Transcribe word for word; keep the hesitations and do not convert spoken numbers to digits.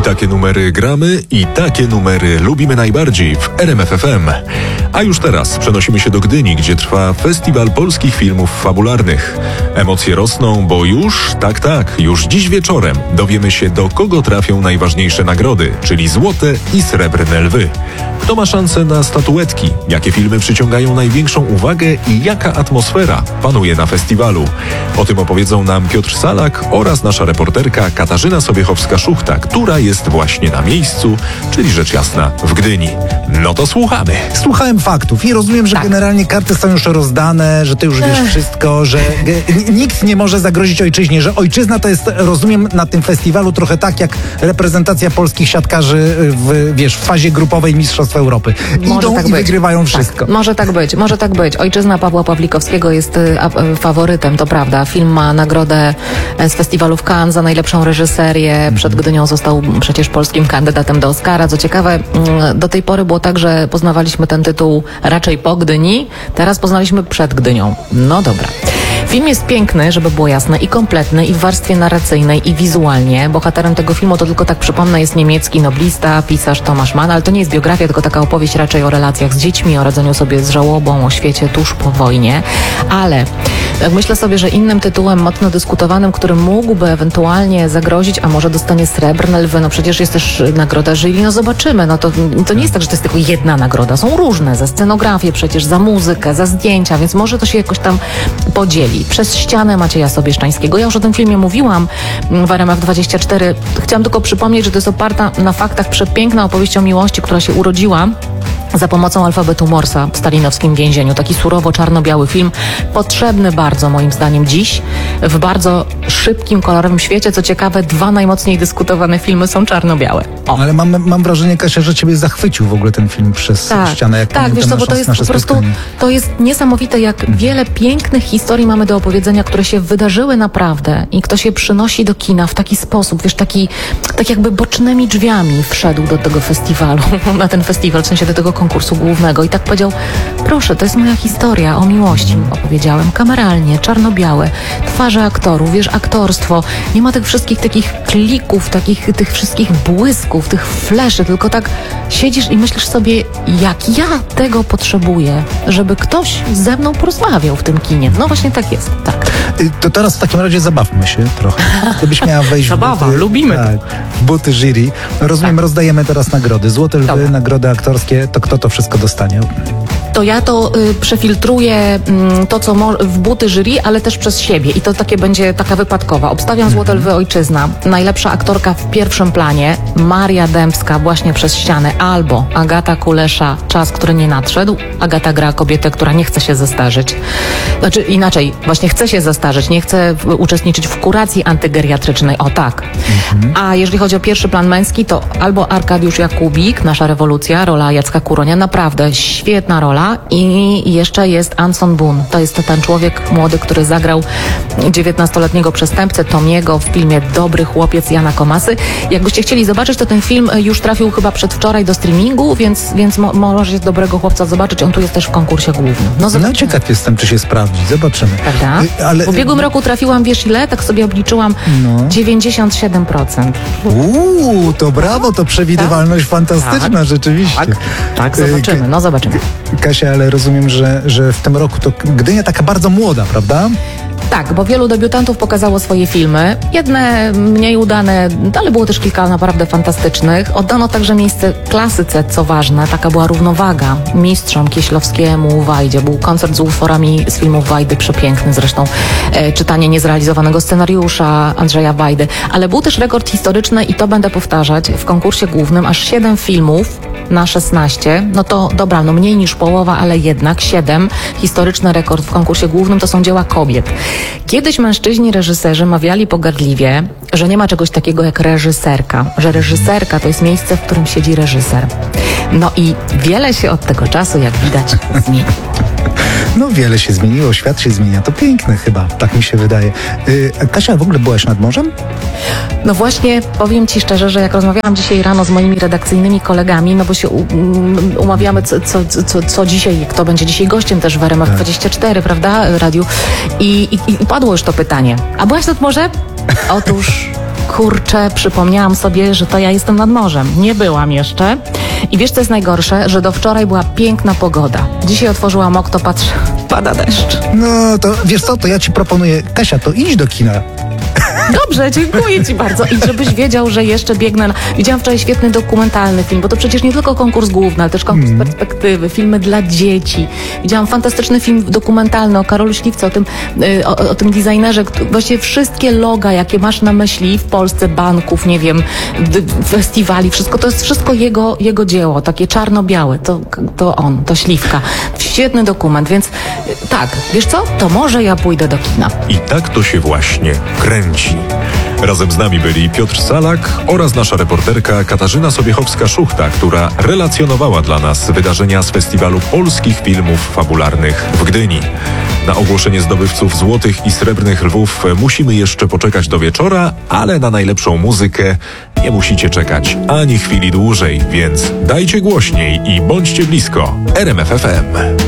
takie numery gramy i takie numery lubimy najbardziej w R M F F M. A już teraz przenosimy się do Gdyni, gdzie trwa Festiwal Polskich Filmów Fabularnych. Emocje rosną, bo już, tak, tak, już dziś wieczorem dowiemy się, do kogo trafią najważniejsze nagrody, czyli złote i srebrne lwy. Kto ma szansę na statuetki, jakie filmy przyciągają największą uwagę i jaka atmosfera panuje na festiwalu. O tym opowiedzą nam Piotr Salak oraz nasza reporterka Katarzyna Sobiechowska-Szuchta, która jest właśnie na miejscu, czyli rzecz jasna w Gdyni. No to słuchamy. Słuchałem faktów i rozumiem, że tak. generalnie karty są już rozdane, że ty już wiesz Ech. wszystko, że g- nikt nie może zagrozić ojczyźnie, że ojczyzna to jest, rozumiem, na tym festiwalu trochę tak jak reprezentacja polskich siatkarzy w, wiesz, w fazie grupowej Mistrzostw Europy. Może Idą tak i być. wygrywają wszystko. Tak, może tak być, może tak być. Ojczyzna Pawła Pawlikowskiego jest y, a, y, faworytem, to prawda. Film ma nagrodę z festiwalu w Cannes za najlepszą reżyserię. Przed Gdynią został przecież polskim kandydatem do Oscara. Co ciekawe, y, do tej pory było tak, że poznawaliśmy ten tytuł raczej po Gdyni, teraz poznaliśmy przed Gdynią. No dobra. Film jest piękny, żeby było jasne, i kompletny, i w warstwie narracyjnej, i wizualnie. Bohaterem tego filmu, to tylko tak przypomnę, jest niemiecki noblista, pisarz Tomasz Mann, ale to nie jest biografia, tylko taka opowieść raczej o relacjach z dziećmi, o radzeniu sobie z żałobą, o świecie tuż po wojnie. Ale tak myślę sobie, że innym tytułem mocno dyskutowanym, który mógłby ewentualnie zagrozić, a może dostanie srebrne lwy, no przecież jest też nagroda jury, no zobaczymy. No to, to nie jest tak, że to jest tylko jedna nagroda. Są różne, za scenografię przecież, za muzykę, za zdjęcia, więc może to się jakoś tam podzieli. Przez ścianę Macieja Sobieszczańskiego. Ja już o tym filmie mówiłam w R M F dwadzieścia cztery. Chciałam tylko przypomnieć, że to jest oparta na faktach przepiękna opowieść o miłości, która się urodziła za pomocą alfabetu Morsa w stalinowskim więzieniu. Taki surowo czarno-biały film, potrzebny bardzo moim zdaniem dziś, w bardzo szybkim, kolorowym świecie. Co ciekawe, dwa najmocniej dyskutowane filmy są czarno-białe. O. Ale mam, mam wrażenie, Kasia, że ciebie zachwycił w ogóle ten film przez Tak, ścianę. Jak tak, wiesz co, bo to jest po prostu, to jest niesamowite, jak wiele pięknych historii mamy do opowiedzenia, które się wydarzyły naprawdę i ktoś je przynosi do kina w taki sposób, wiesz, taki, tak jakby bocznymi drzwiami wszedł do tego festiwalu, na ten festiwal, w sensie do tego konkursu głównego i tak powiedział, proszę, to jest moja historia o miłości, opowiedziałem, kameralnie, czarno-białe, twarze aktorów, wiesz, aktorstwo, nie ma tych wszystkich takich klików, takich, tych wszystkich błysków, tych fleszy, tylko tak siedzisz i myślisz sobie, jak ja tego potrzebuję, żeby ktoś ze mną porozmawiał w tym kinie. No właśnie tak jest, tak. To teraz w takim razie zabawmy się trochę. Gdybyś miała wejść Zabawa, w buty, lubimy. Tak, w buty jury. Rozumiem, Tak. rozdajemy teraz nagrody. Złote lwy, Dobra. nagrody aktorskie. To kto to wszystko dostanie? To ja to y, przefiltruję y, to, co mo- w buty jury, ale też przez siebie. I to takie będzie taka wypadkowa. Obstawiam Złote Lwy Ojczyzna. Najlepsza aktorka w pierwszym planie, Maria Dębska, właśnie przez ścianę. Albo Agata Kulesza, Czas, który nie nadszedł. Agata gra kobietę, która nie chce się zestarzeć. Znaczy inaczej, właśnie chce się zestarzeć, nie chce w, uczestniczyć w kuracji antygeriatrycznej. O tak. A jeżeli chodzi o pierwszy plan męski, to albo Arkadiusz Jakubik, Nasza rewolucja, rola Jacka Kuronia. Naprawdę świetna rola. I jeszcze jest Anson Boone. To jest ten człowiek młody, który zagrał dziewiętnastoletniego przestępcę Tomiego w filmie Dobry chłopiec Jana Komasy. Jakbyście chcieli zobaczyć, to ten film już trafił chyba przedwczoraj do streamingu, więc, więc mo- możecie Dobrego chłopca zobaczyć. On tu jest też w konkursie głównym. No, No zobaczymy. ciekaw jestem, czy się sprawdzi. Zobaczymy. Prawda? Y, Ale... W ubiegłym roku trafiłam, wiesz ile? Tak sobie obliczyłam. No. dziewięćdziesiąt siedem procent. Uuu, to brawo, to przewidywalność fantastyczna, Tak. rzeczywiście. Tak, tak, Y, zobaczymy. No zobaczymy. Kasia, ale rozumiem, że, że w tym roku to Gdynia taka bardzo młoda, prawda? Tak, bo wielu debiutantów pokazało swoje filmy. Jedne mniej udane, ale było też kilka naprawdę fantastycznych. Oddano także miejsce klasyce, co ważne. Taka była równowaga. Mistrzom Kieślowskiemu, Wajdzie. Był koncert z utworami z filmów Wajdy, przepiękny zresztą. E, czytanie niezrealizowanego scenariusza Andrzeja Wajdy. Ale był też rekord historyczny i to będę powtarzać. W konkursie głównym aż siedem filmów na szesnaście. No to dobra, no mniej niż połowa, ale jednak siedem. Historyczny rekord w konkursie głównym to są dzieła kobiet. Kiedyś mężczyźni reżyserzy mawiali pogardliwie, że nie ma czegoś takiego jak reżyserka, że reżyserka to jest miejsce, w którym siedzi reżyser. No i wiele się od tego czasu, jak widać, zmieni. No wiele się zmieniło, świat się zmienia. To piękne chyba, tak mi się wydaje. Yy, Kasia, w ogóle byłaś nad morzem? No właśnie, powiem Ci szczerze, że jak rozmawiałam dzisiaj rano z moimi redakcyjnymi kolegami, no bo się u, um, umawiamy, co, co, co, co dzisiaj, kto będzie dzisiaj gościem też w R M F dwadzieścia cztery, prawda, radiu. I, i, I padło już to pytanie. A byłaś nad morzem? Otóż kurczę, przypomniałam sobie, że to ja jestem nad morzem. Nie byłam jeszcze. I wiesz, co jest najgorsze? Że do wczoraj była piękna pogoda. Dzisiaj otworzyłam okno, patrzę, pada deszcz. No to wiesz co, to ja ci proponuję, Kasia, to idź do kina. Dobrze, dziękuję ci bardzo. I żebyś wiedział, że jeszcze biegnę na... Widziałam wczoraj świetny dokumentalny film, bo to przecież nie tylko konkurs główny, ale też konkurs mm. perspektywy, filmy dla dzieci. Widziałam fantastyczny film dokumentalny o Karolu Śliwce, o tym, y, o, o tym designerze. Właściwie wszystkie loga, jakie masz na myśli w Polsce, banków, nie wiem, d- festiwali, wszystko, to jest wszystko jego, jego dzieło, takie czarno-białe. To, to on, to Śliwka. Świetny dokument, więc y, tak, wiesz co? To może ja pójdę do kina. I tak to się właśnie kręci. Razem z nami byli Piotr Salak oraz nasza reporterka Katarzyna Sobiechowska-Szuchta, która relacjonowała dla nas wydarzenia z Festiwalu Polskich Filmów Fabularnych w Gdyni. Na ogłoszenie zdobywców złotych i srebrnych lwów musimy jeszcze poczekać do wieczora, ale na najlepszą muzykę nie musicie czekać ani chwili dłużej, więc dajcie głośniej i bądźcie blisko. R M F F M.